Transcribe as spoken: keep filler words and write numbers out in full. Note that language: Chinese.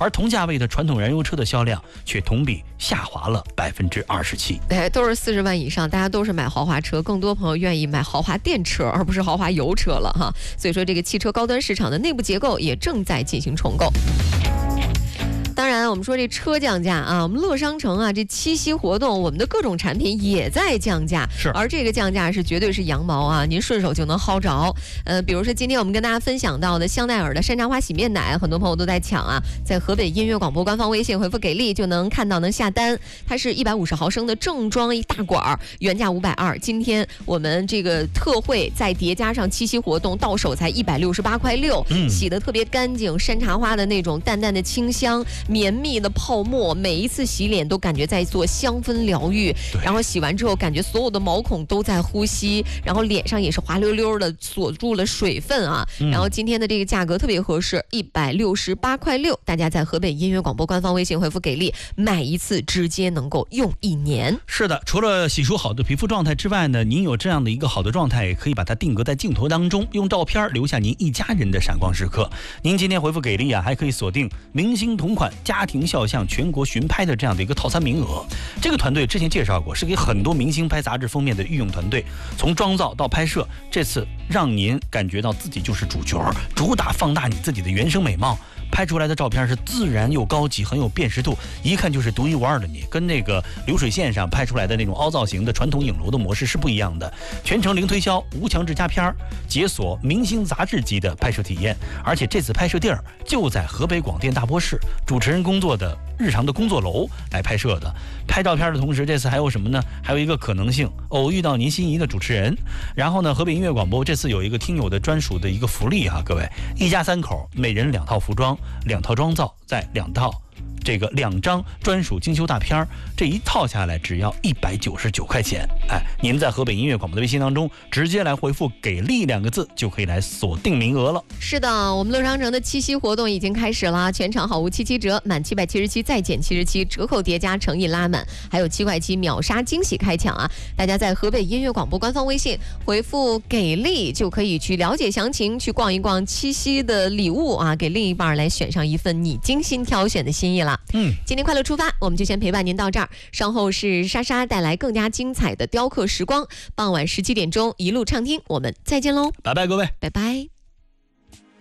而同价位的传统燃油车的销量却同比下滑了百分之二十七。 哎，都是四十万以上，大家都是买豪华车，更多朋友愿意买豪华电车，而不是豪华油车了哈。所以说，这个汽车高端市场的内部结构也正在进行重构。当然，我们说这车降价啊，我们乐商城啊，这七夕活动，我们的各种产品也在降价， 是， 而这个降价是绝对是羊毛啊，您顺手就能薅着。呃，比如说今天我们跟大家分享到的香奈儿的山茶花洗面奶，很多朋友都在抢啊，在河北音乐广播官方微信回复给力就能看到，能下单。它是一百五十毫升的正装一大管，原价五百二，今天我们这个特惠再叠加上七夕活动，到手才一百六十八块六， 嗯， 洗得特别干净，山茶花的那种淡淡的清香。绵密的泡沫，每一次洗脸都感觉在做香氛疗愈，然后洗完之后感觉所有的毛孔都在呼吸，然后脸上也是滑溜溜的锁住了水分啊、嗯、然后今天的这个价格特别合适，一百六十八块六，大家在河北音乐广播官方微信回复给力，买一次直接能够用一年。 是的，除了洗出好的皮肤状态之外呢，您有这样的一个好的状态，也可以把它定格在镜头当中，用照片留下您一家人的闪光时刻。您今天回复给力啊，还可以锁定明星同款家庭肖像全国巡拍的这样的一个套餐名额。这个团队之前介绍过，是给很多明星拍杂志封面的御用团队，从妆造到拍摄，这次让您感觉到自己就是主角，主打放大你自己的原生美貌，拍出来的照片是自然又高级，很有辨识度，一看就是独一无二的你，跟那个流水线上拍出来的那种凹造型的传统影楼的模式是不一样的。全程零推销，无强制加片，解锁明星杂志级的拍摄体验。而且这次拍摄地儿就在河北广电大播室，主持人工作的日常的工作楼来拍摄的。拍照片的同时，这次还有什么呢？还有一个可能性，偶遇到您心仪的主持人。然后呢，河北音乐广播这次有一个听友的专属的一个福利哈，各位，一家三口每人两套服装，两套妆造，再两套这个两张专属精修大片，这一套下来只要一百九十九块钱。哎，您在河北音乐广播的微信当中直接来回复给力两个字，就可以来锁定名额了。 是的，我们乐商城的七夕活动已经开始了，全场好物七七折，满七百七十七再减七十七，折扣叠加诚意拉满，还有七块七秒杀惊喜开抢啊！大家在河北音乐广播官方微信回复给力，就可以去了解详情，去逛一逛七夕的礼物啊，给另一半来选上一份你精心挑选的心意了。 嗯， 今天快乐出发，我们就先陪伴您到这儿，稍后是莎莎带来更加精彩的雕刻时光，傍晚十七点钟一路畅听，我们再见喽， 拜拜各位， 拜拜。